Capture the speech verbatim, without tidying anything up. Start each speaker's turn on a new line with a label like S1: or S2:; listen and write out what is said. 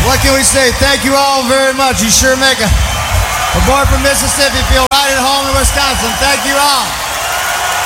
S1: What can we say? Thank you all very much. You sure make a, a boy from Mississippi feel right at home in Wisconsin. Thank you all.